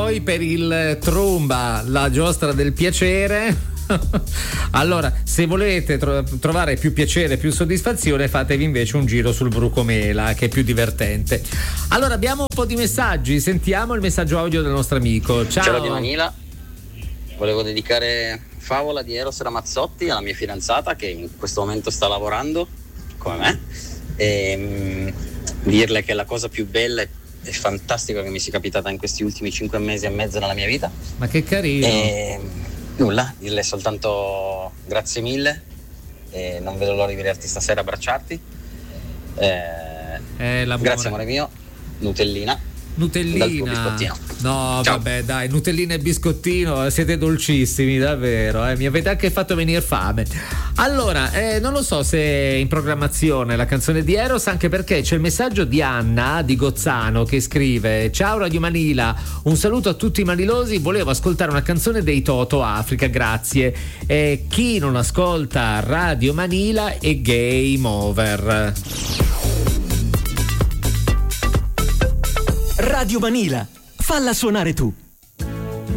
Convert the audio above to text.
poi per il Trumba, la giostra del piacere. Allora, se volete trovare più piacere, più soddisfazione, fatevi invece un giro sul Brucomela, che è più divertente. Allora, abbiamo un po' di messaggi, sentiamo il messaggio audio del nostro amico. Ciao Radio Manila, volevo dedicare Favola di Eros Ramazzotti alla mia fidanzata che in questo momento sta lavorando come me, e dirle che è la cosa più bella e fantastica che mi sia capitata in questi ultimi 5 mesi e mezzo nella mia vita. Ma che carino. E nulla, dirle soltanto grazie mille e non vedo l'ora di vederti stasera, abbracciarti. Grazie amore mio. Nutellina. No, ciao. Vabbè, dai, Nutellina e biscottino, siete dolcissimi, davvero, mi avete anche fatto venire fame. Allora, non lo so se è in programmazione la canzone di Eros, anche perché c'è il messaggio di Anna di Gozzano che scrive: ciao Radio Manila, un saluto a tutti i manilosi, volevo ascoltare una canzone dei Toto Africa, grazie. Chi non ascolta Radio Manila è game over. Radio Manila, falla suonare tu.